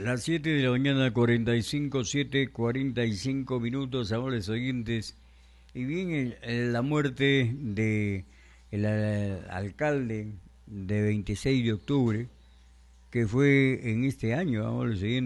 Las 7 de la mañana, 7:45 minutos, amables oyentes. Y bien, la muerte de el alcalde de 26 de octubre, que fue en este año, amables oyentes.